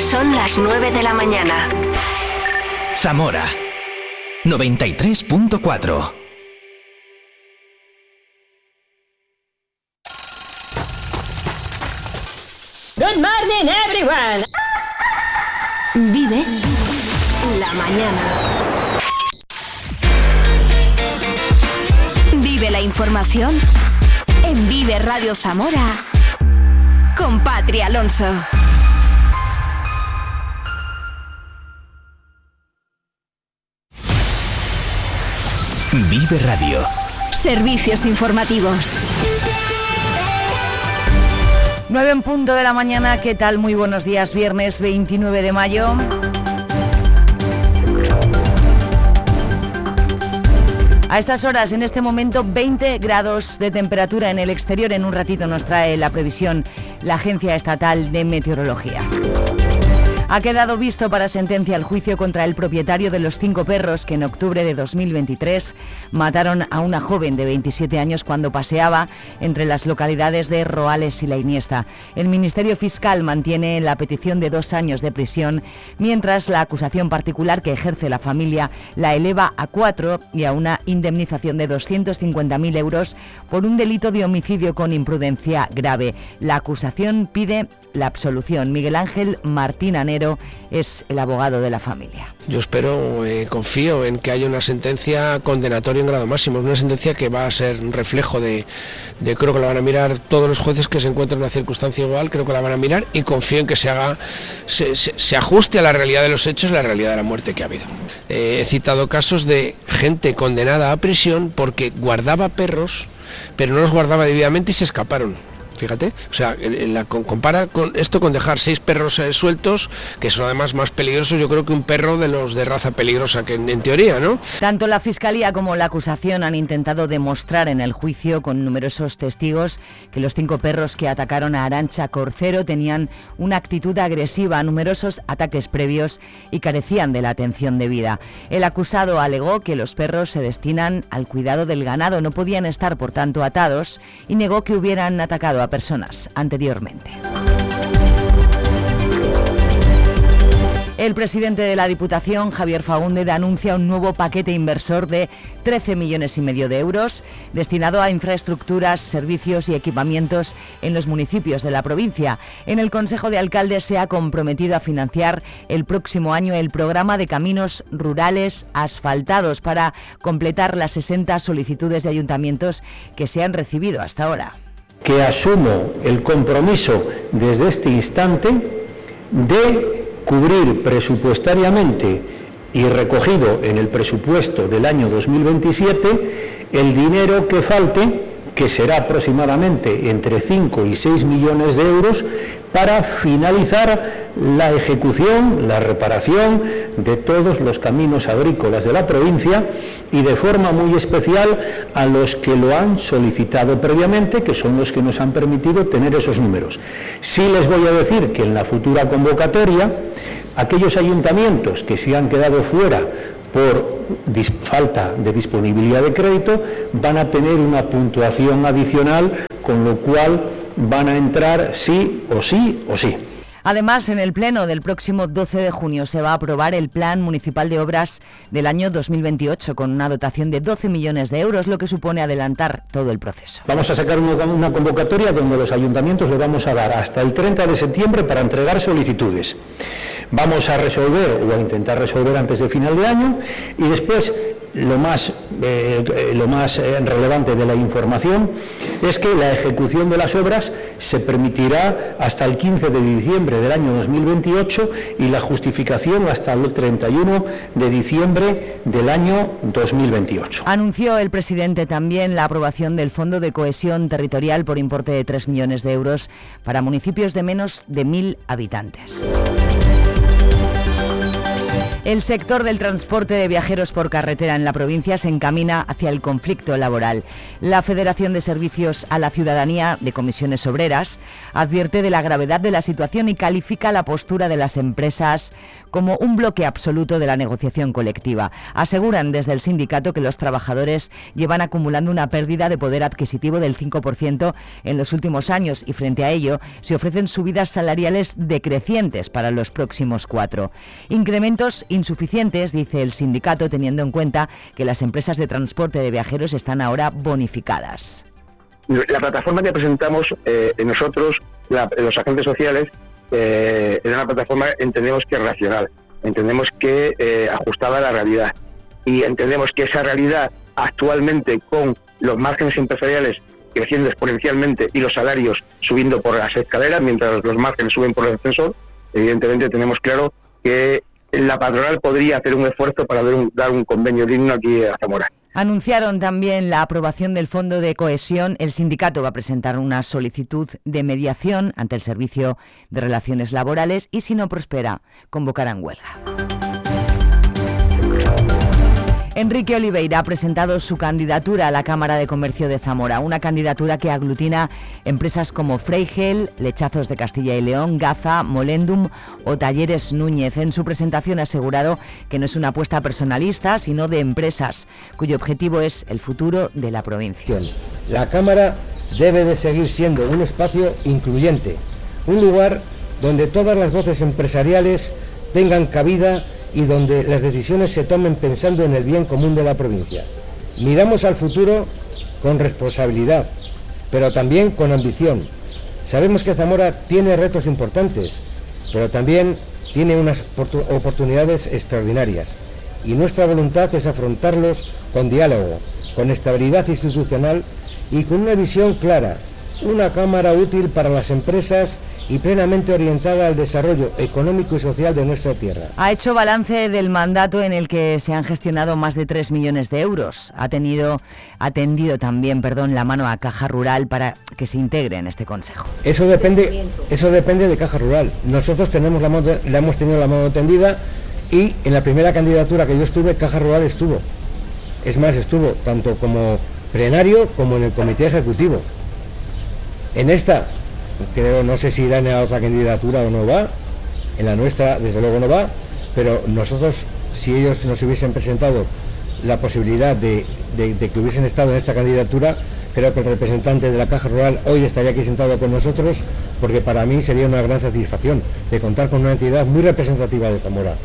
Son las 9 de la mañana. Zamora 93.4. Good morning, everyone. Vive la mañana. Vive la información en Vive Radio Zamora con Patri Alonso. Vive Radio. Servicios informativos. 9 en punto de la mañana, ¿qué tal? Muy buenos días, viernes 29 de mayo. A estas horas, en este momento, 20 grados de temperatura en el exterior. En un ratito nos trae la previsión la Agencia Estatal de Meteorología. Ha quedado visto para sentencia el juicio contra el propietario de los 5 perros que en octubre de 2023 mataron a una joven de 27 años cuando paseaba entre las localidades de Roales y La Iniesta. El Ministerio Fiscal mantiene la petición de 2 años de prisión, mientras la acusación particular que ejerce la familia la eleva a 4 y a una indemnización de 250.000 euros por un delito de homicidio con imprudencia grave. La acusación pide la absolución. Miguel Ángel Martín Anero es el abogado de la familia. Yo espero, confío en que haya una sentencia condenatoria en grado máximo. Es una sentencia que va a ser un reflejo creo que la van a mirar todos los jueces que se encuentren en una circunstancia igual, creo que la van a mirar y confío en que se ajuste a la realidad de los hechos, la realidad de la muerte que ha habido. He citado casos de gente condenada a prisión porque guardaba perros, pero no los guardaba debidamente y se escaparon. Fíjate, o sea, compara con esto con dejar 6 perros sueltos, que son además más peligrosos, yo creo, que un perro de los de raza peligrosa, que en teoría, ¿no? Tanto la Fiscalía como la acusación han intentado demostrar en el juicio con numerosos testigos que los 5 perros que atacaron a Arantxa Corcero tenían una actitud agresiva, numerosos ataques previos y carecían de la atención debida. El acusado alegó que los perros se destinan al cuidado del ganado, no podían estar, por tanto, atados, y negó que hubieran atacado a personas anteriormente. El presidente de la Diputación, Javier Faúndez, anuncia un nuevo paquete inversor de 13,5 millones de euros destinado a infraestructuras, servicios y equipamientos en los municipios de la provincia. En el Consejo de Alcaldes se ha comprometido a financiar el próximo año el programa de caminos rurales asfaltados para completar las 60 solicitudes de ayuntamientos que se han recibido hasta ahora. Que asumo el compromiso desde este instante de cubrir presupuestariamente y recogido en el presupuesto del año 2027 el dinero que falte, que será aproximadamente entre 5 y 6 millones de euros, para finalizar la ejecución, la reparación de todos los caminos agrícolas de la provincia y de forma muy especial a los que lo han solicitado previamente, que son los que nos han permitido tener esos números. Sí les voy a decir que en la futura convocatoria, aquellos ayuntamientos que se han quedado fuera por falta de disponibilidad de crédito van a tener una puntuación adicional, con lo cual van a entrar sí o sí o sí. Además, en el pleno del próximo 12 de junio se va a aprobar el Plan Municipal de Obras del año 2028 con una dotación de 12 millones de euros, lo que supone adelantar todo el proceso. Vamos a sacar una convocatoria donde los ayuntamientos le vamos a dar hasta el 30 de septiembre para entregar solicitudes. Vamos a resolver o a intentar resolver antes de final de año y después lo más relevante de la información es que la ejecución de las obras se permitirá hasta el 15 de diciembre del año 2028 y la justificación hasta el 31 de diciembre del año 2028. Anunció el presidente también la aprobación del Fondo de Cohesión Territorial por importe de 3 millones de euros para municipios de menos de 1.000 habitantes. El sector del transporte de viajeros por carretera en la provincia se encamina hacia el conflicto laboral. La Federación de Servicios a la Ciudadanía de Comisiones Obreras advierte de la gravedad de la situación y califica la postura de las empresas como un bloque absoluto de la negociación colectiva. Aseguran desde el sindicato que los trabajadores llevan acumulando una pérdida de poder adquisitivo del 5% en los últimos años y frente a ello se ofrecen subidas salariales decrecientes para los próximos 4. Incrementos insuficientes, dice el sindicato, teniendo en cuenta que las empresas de transporte de viajeros están ahora bonificadas. La plataforma que presentamos nosotros, los agentes sociales, es una plataforma, entendemos que es racional, entendemos que ajustada a la realidad, y entendemos que esa realidad actualmente, con los márgenes empresariales creciendo exponencialmente y los salarios subiendo por las escaleras mientras los márgenes suben por el ascensor, evidentemente tenemos claro que la patronal podría hacer un esfuerzo para dar un convenio digno aquí a Zamora. Anunciaron también la aprobación del Fondo de Cohesión. El sindicato va a presentar una solicitud de mediación ante el Servicio de Relaciones Laborales y, si no prospera, convocarán huelga. Enrique Oliveira ha presentado su candidatura a la Cámara de Comercio de Zamora, una candidatura que aglutina empresas como Freigel, Lechazos de Castilla y León, Gaza, Molendum o Talleres Núñez. En su presentación ha asegurado que no es una apuesta personalista, sino de empresas, cuyo objetivo es el futuro de la provincia. La Cámara debe de seguir siendo un espacio incluyente, un lugar donde todas las voces empresariales tengan cabida y donde las decisiones se tomen pensando en el bien común de la provincia. Miramos al futuro con responsabilidad, pero también con ambición. Sabemos que Zamora tiene retos importantes, pero también tiene unas oportunidades extraordinarias, y nuestra voluntad es afrontarlos con diálogo, con estabilidad institucional y con una visión clara, una Cámara útil para las empresas y plenamente orientada al desarrollo económico y social de nuestra tierra. Ha hecho balance del mandato en el que se han gestionado más de 3 millones de euros. Ha tendido también la mano a Caja Rural para que se integre en este consejo. Eso depende de Caja Rural. Nosotros le hemos tenido la mano tendida, y en la primera candidatura que yo estuve, Caja Rural estuvo. Es más, estuvo tanto como plenario como en el comité ejecutivo. En esta, no sé si irá en la otra candidatura o no va, en la nuestra desde luego no va, pero nosotros, si ellos nos hubiesen presentado la posibilidad de que hubiesen estado en esta candidatura, creo que el representante de la Caja Rural hoy estaría aquí sentado con nosotros, porque para mí sería una gran satisfacción de contar con una entidad muy representativa de Zamora.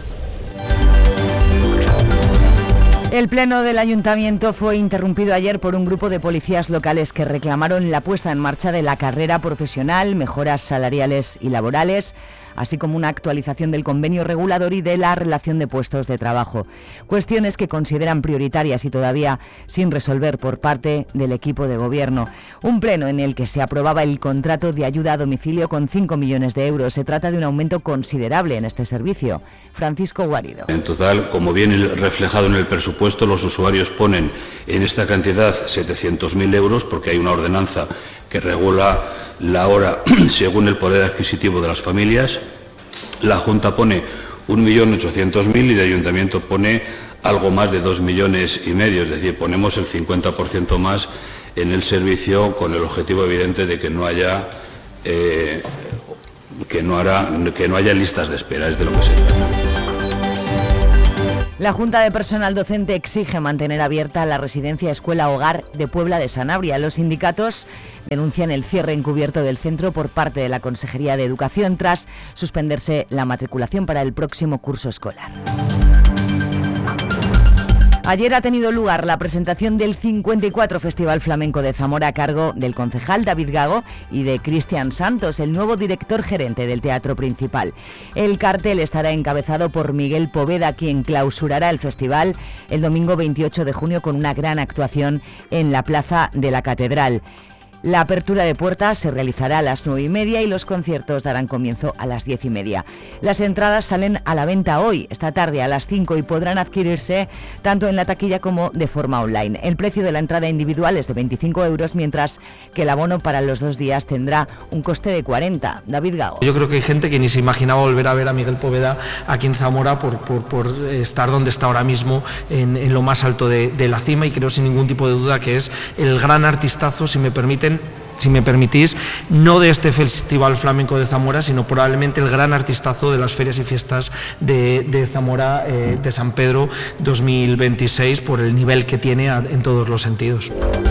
El pleno del ayuntamiento fue interrumpido ayer por un grupo de policías locales que reclamaron la puesta en marcha de la carrera profesional, mejoras salariales y laborales, así como una actualización del convenio regulador y de la relación de puestos de trabajo. Cuestiones que consideran prioritarias y todavía sin resolver por parte del equipo de gobierno. Un pleno en el que se aprobaba el contrato de ayuda a domicilio con 5 millones de euros. Se trata de un aumento considerable en este servicio. Francisco Guarido. En total, como viene reflejado en el presupuesto, los usuarios ponen en esta cantidad 700.000 euros, porque hay una ordenanza que regula la hora según el poder adquisitivo de las familias. La Junta pone 1.800.000 y el Ayuntamiento pone algo más de 2,5 millones, es decir, ponemos el 50% más en el servicio, con el objetivo evidente de que no haya listas de espera, es de lo que se trata. La Junta de Personal Docente exige mantener abierta la residencia Escuela Hogar de Puebla de Sanabria. Los sindicatos denuncian el cierre encubierto del centro por parte de la Consejería de Educación tras suspenderse la matriculación para el próximo curso escolar. Ayer ha tenido lugar la presentación del 54 Festival Flamenco de Zamora a cargo del concejal David Gago y de Cristian Santos, el nuevo director gerente del Teatro Principal. El cartel estará encabezado por Miguel Poveda, quien clausurará el festival el domingo 28 de junio con una gran actuación en la Plaza de la Catedral. La apertura de puertas se realizará a las 9:30 y los conciertos darán comienzo a las 10:30. Las entradas salen a la venta hoy, esta tarde a las 5, y podrán adquirirse tanto en la taquilla como de forma online. El precio de la entrada individual es de 25 euros, mientras que el abono para los 2 días tendrá un coste de 40. David Gago. Yo creo que hay gente que ni se imaginaba volver a ver a Miguel Poveda aquí en Zamora por estar donde está ahora mismo, en lo más alto de la cima, y creo sin ningún tipo de duda que es el gran artistazo, si me permitís, no de este Festival Flamenco de Zamora, sino probablemente el gran artistazo de las ferias y fiestas de Zamora, de San Pedro 2026, por el nivel que tiene en todos los sentidos.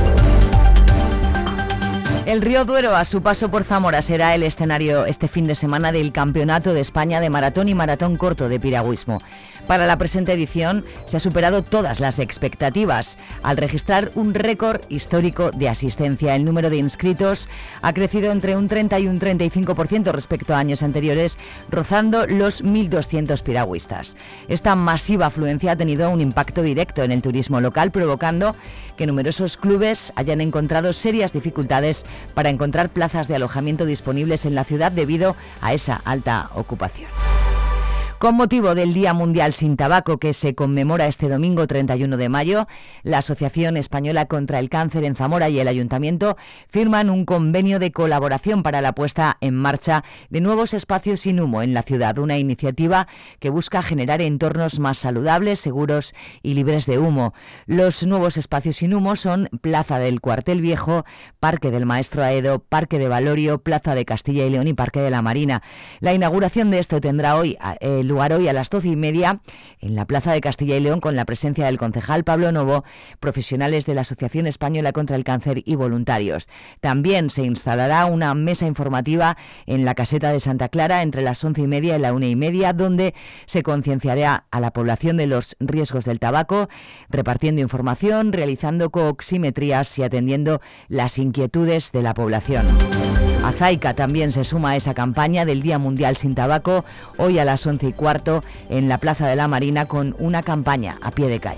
El río Duero, a su paso por Zamora, será el escenario este fin de semana del Campeonato de España de Maratón y Maratón Corto de Piragüismo. Para la presente edición se ha superado todas las expectativas al registrar un récord histórico de asistencia. El número de inscritos ha crecido entre un 30 y un 35% respecto a años anteriores, rozando los 1.200 piragüistas. Esta masiva afluencia ha tenido un impacto directo en el turismo local, provocando que numerosos clubes hayan encontrado serias dificultades para encontrar plazas de alojamiento disponibles en la ciudad debido a esa alta ocupación. Con motivo del Día Mundial sin Tabaco, que se conmemora este domingo 31 de mayo, la Asociación Española contra el Cáncer en Zamora y el Ayuntamiento firman un convenio de colaboración para la puesta en marcha de nuevos espacios sin humo en la ciudad, una iniciativa que busca generar entornos más saludables, seguros y libres de humo. Los nuevos espacios sin humo son Plaza del Cuartel Viejo, Parque del Maestro Aedo, Parque de Valorio, Plaza de Castilla y León y Parque de la Marina. La inauguración de esto tendrá lugar hoy a las 12:30 en la Plaza de Castilla y León, con la presencia del concejal Pablo Novo, profesionales de la Asociación Española contra el Cáncer y voluntarios. También se instalará una mesa informativa en la Caseta de Santa Clara entre las 11:30 y la 1:30, donde se concienciará a la población de los riesgos del tabaco, repartiendo información, realizando coximetrías y atendiendo las inquietudes de la población. Azaica también se suma a esa campaña del Día Mundial sin Tabaco, hoy a las 11:15 en la Plaza de la Marina, con una campaña a pie de calle.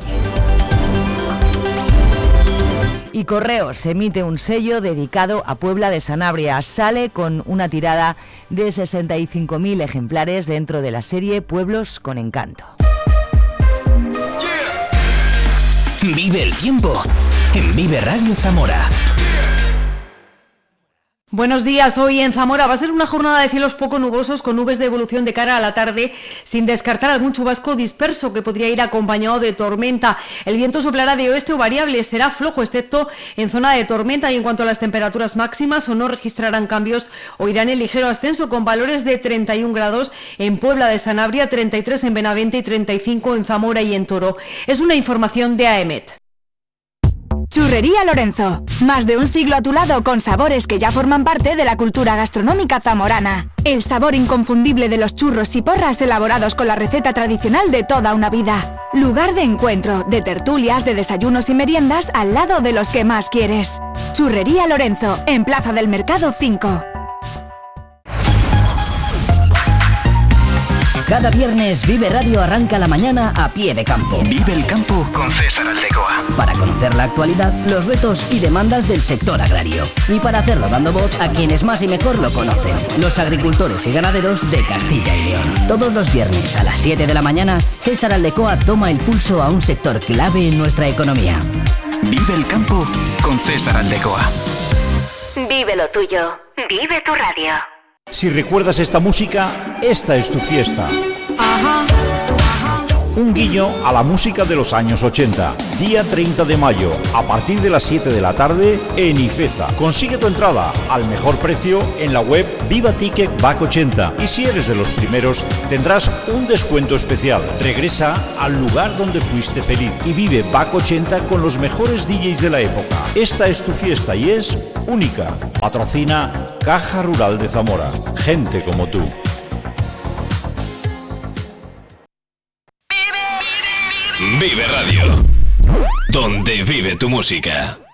Y Correos emite un sello dedicado a Puebla de Sanabria. Sale con una tirada de 65.000 ejemplares dentro de la serie Pueblos con Encanto. Vive el tiempo en Vive Radio Zamora. Buenos días, hoy en Zamora va a ser una jornada de cielos poco nubosos con nubes de evolución de cara a la tarde, sin descartar algún chubasco disperso que podría ir acompañado de tormenta. El viento soplará de oeste o variable, será flojo excepto en zona de tormenta, y en cuanto a las temperaturas máximas, o no registrarán cambios o irán en ligero ascenso, con valores de 31 grados en Puebla de Sanabria, 33 en Benavente y 35 en Zamora y en Toro. Es una información de AEMET. Churrería Lorenzo. Más de un siglo a tu lado, con sabores que ya forman parte de la cultura gastronómica zamorana. El sabor inconfundible de los churros y porras elaborados con la receta tradicional de toda una vida. Lugar de encuentro, de tertulias, de desayunos y meriendas al lado de los que más quieres. Churrería Lorenzo, en Plaza del Mercado 5. Cada viernes Vive Radio arranca la mañana a pie de campo. Vive el campo con César Aldecoa. Para conocer la actualidad, los retos y demandas del sector agrario. Y para hacerlo dando voz a quienes más y mejor lo conocen, los agricultores y ganaderos de Castilla y León. Todos los viernes a las 7 de la mañana, César Aldecoa toma el pulso a un sector clave en nuestra economía. Vive el campo con César Aldecoa. Vive lo tuyo. Vive tu radio. Si recuerdas esta música, esta es tu fiesta. Un guiño a la música de los años 80. Día 30 de mayo, a partir de las 7 de la tarde, en Ifeza. Consigue tu entrada al mejor precio en la web Viva Ticket Back 80. Y si eres de los primeros, tendrás un descuento especial. Regresa al lugar donde fuiste feliz y vive Back 80 con los mejores DJs de la época. Esta es tu fiesta y es única. Patrocina Caja Rural de Zamora. Gente como tú. Vive Radio, donde vive tu música.